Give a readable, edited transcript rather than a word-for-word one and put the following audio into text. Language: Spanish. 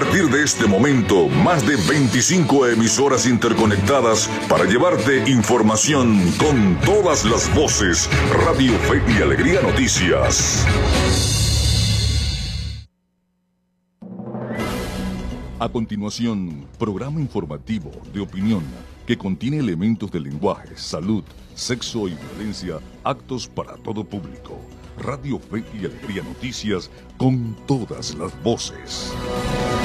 partir de este momento, más de 25 emisoras interconectadas para llevarte información con todas las voces. Radio Fe y Alegría Noticias. A continuación, programa informativo de opinión que contiene elementos de lenguaje, salud, sexo y violencia, aptos para todo público. Radio Fe y Alegría Noticias con todas las voces.